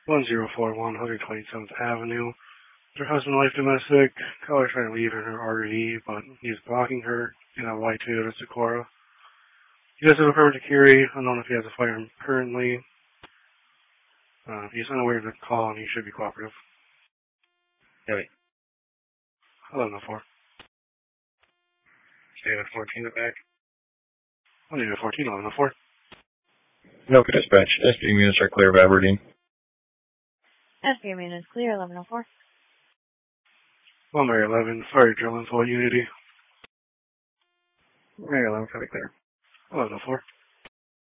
1041 127th Avenue. Her husband, wife, domestic. Caller trying to leave in her RV, but he's blocking her in a white Toyota Sakura. He does have a permit to carry. Unknown if he has a firearm currently. He's unaware of the call and he should be cooperative. Yeah, wait. 1104. Stay with 14 back. 14, 1104. No, dispatch. SB units are clear of Aberdeen. SB units clear, 1104. 1 Mary 11, fire drill info Unity. Mary 11, copy clear. 1104.